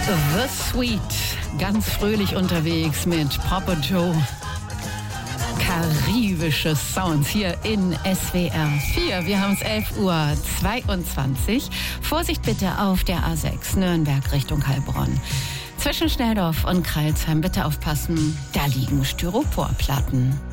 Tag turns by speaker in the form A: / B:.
A: The Sweet, ganz fröhlich unterwegs mit Papa Joe. Karibische Sounds hier in SWR 4. Wir haben es 11:22 Uhr. Vorsicht bitte auf der A6 Nürnberg Richtung Heilbronn. Zwischen Schnelldorf und Crailsheim bitte aufpassen, da liegen Styroporplatten.